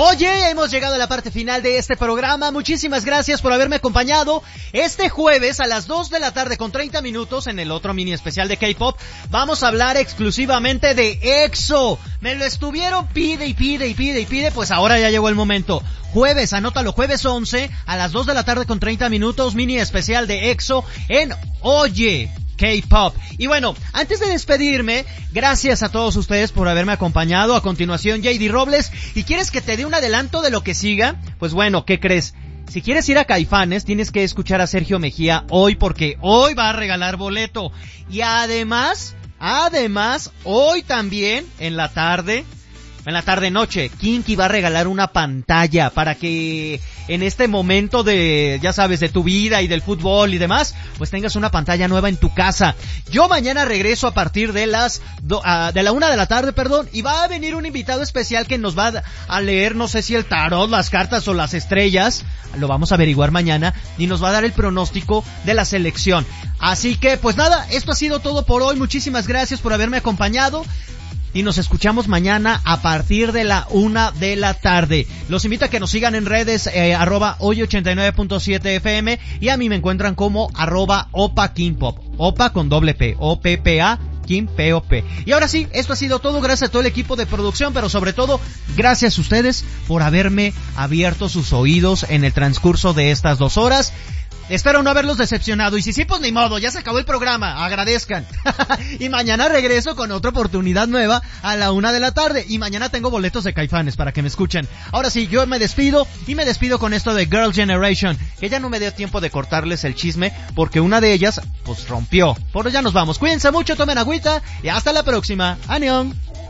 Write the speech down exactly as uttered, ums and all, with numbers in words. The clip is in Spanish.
Oye, hemos llegado a la parte final de este programa. Muchísimas gracias por haberme acompañado. Este jueves a las dos de la tarde con treinta minutos en el otro mini especial de K-Pop vamos a hablar exclusivamente de EXO. Me lo estuvieron pide y pide y pide y pide, pues ahora ya llegó el momento. Jueves, anótalo, jueves once a las dos de la tarde con treinta minutos, mini especial de EXO en Oye K-Pop. Y bueno, antes de despedirme, gracias a todos ustedes por haberme acompañado. A continuación, J D Robles. ¿Y quieres que te dé un adelanto de lo que siga? Pues bueno, ¿qué crees? Si quieres ir a Caifanes, tienes que escuchar a Sergio Mejía hoy, porque hoy va a regalar boleto. Y además, además, hoy también, en la tarde... En la tarde-noche, Kinky va a regalar una pantalla para que en este momento de, ya sabes, de tu vida y del fútbol y demás, pues tengas una pantalla nueva en tu casa. Yo mañana regreso a partir de las, do, uh, de la una de la tarde, perdón, y va a venir un invitado especial que nos va a leer, no sé si el tarot, las cartas o las estrellas, lo vamos a averiguar mañana, y nos va a dar el pronóstico de la selección. Así que, pues nada, esto ha sido todo por hoy. Muchísimas gracias por haberme acompañado. Y nos escuchamos mañana a partir de la una de la tarde. Los invito a que nos sigan en redes, eh, arroba hoy ochenta y nueve punto siete F M, y a mí me encuentran como arroba Opa Kimpop. Opa con doble P, O P P A, Kim P O P. Y ahora sí, esto ha sido todo. Gracias a todo el equipo de producción, pero sobre todo, gracias a ustedes por haberme abierto sus oídos en el transcurso de estas dos horas. Espero no haberlos decepcionado, y si sí, pues ni modo, ya se acabó el programa, agradezcan. Y mañana regreso con otra oportunidad nueva a la una de la tarde, y mañana tengo boletos de Caifanes para que me escuchen. Ahora sí, yo me despido, y me despido con esto de Girl Generation, que ya no me dio tiempo de cortarles el chisme, porque una de ellas, pues rompió. Pero ya nos vamos, cuídense mucho, tomen agüita, y hasta la próxima. ¡Annyeong!